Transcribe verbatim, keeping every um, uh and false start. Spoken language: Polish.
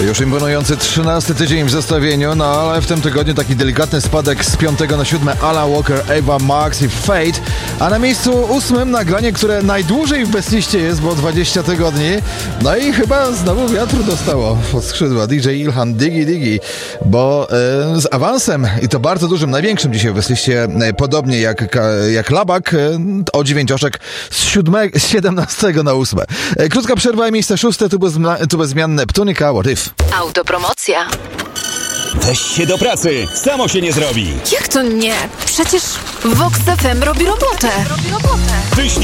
Już imponujący trzynasty tydzień w zestawieniu, no ale w tym tygodniu taki delikatny spadek z piątego na siódme. Alan Walker, Ava Max i Fate, a na miejscu ósmym nagranie, które najdłużej w bestliście jest, bo dwadzieścia tygodni. No i chyba znowu wiatru dostało pod skrzydła D J Ilhan Diggy Diggy, bo e, z awansem i to bardzo dużym, największym dzisiaj w bestliście, e, podobnie jak, jak Labak, e, o dziewięć oczek z, siódmego, z siedemnastego na ósme. E, krótka przerwa i miejsce szóste, tu bez, tu bez zmian Neptunika, What If. Autopromocja. Weź się do pracy, samo się nie zrobi. Jak to nie? Przecież Vox F M robi robotę. Robi robotę. Wyślij